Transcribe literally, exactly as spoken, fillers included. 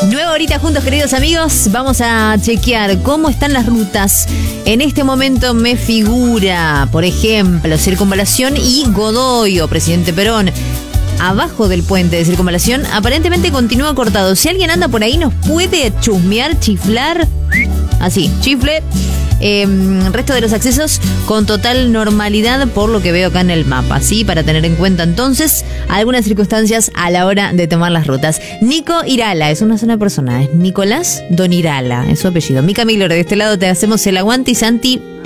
Nueva horita juntos, queridos amigos. Vamos a chequear cómo están las rutas. En este momento me figura, por ejemplo, Circunvalación y Godoy o Presidente Perón. Abajo del puente de Circunvalación aparentemente continúa cortado. Si alguien anda por ahí nos puede chusmear, chiflar. Así, chifle. Eh, resto de los accesos con total normalidad por lo que veo acá en el mapa, ¿sí? Para tener en cuenta entonces algunas circunstancias a la hora de tomar las rutas. Nico Irala, es una sola persona, es Nicolás Don Irala, es su apellido. Mica Miller, de este lado te hacemos el aguante y Santi,